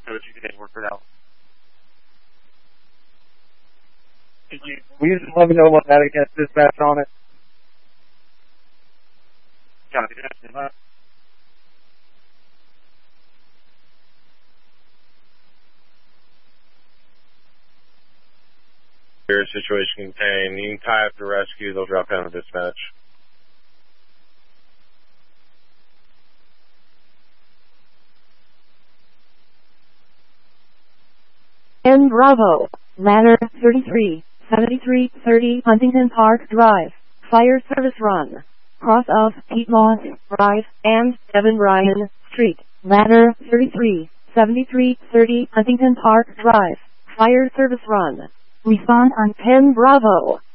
so that you can work it out. Will you just let me know what that against dispatch on it? Copy that. Your situation contained. You can tie up the rescue. They'll drop down to dispatch. N Bravo, ladder 33, 7330 Huntington Park Drive, Fire Service Run, cross of Piedmont Drive and Devin Ryan Street, ladder 33, 7330 Huntington Park Drive, Fire Service Run. Respond on 10 Bravo.